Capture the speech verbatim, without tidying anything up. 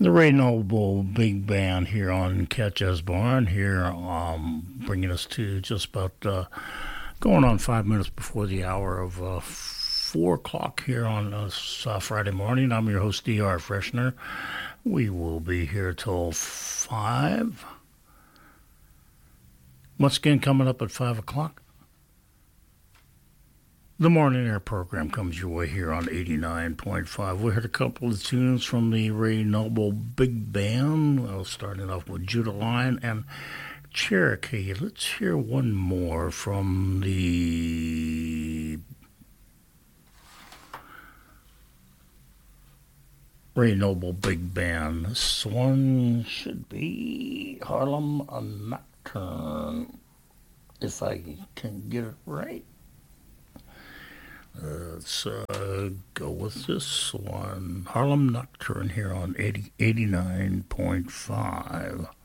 The Ray Noble Big Band here on Catch As Barn here, um, bringing us to just about uh, going on five minutes before the hour of uh, four o'clock here on uh, Friday morning. I'm your host, D R Freshner. We will be here till five. Once again, coming up at five o'clock. The Morning Air program comes your way here on eighty-nine point five. We heard a couple of tunes from the Ray Noble Big Band, well, starting off with Judah Line and Cherokee. Let's hear one more from the Ray Noble Big Band. This one should be Harlem a Nocturne, if I can get it right. Uh, let's uh, go with this one. Harlem Nocturne here on eighty, eighty-nine point five.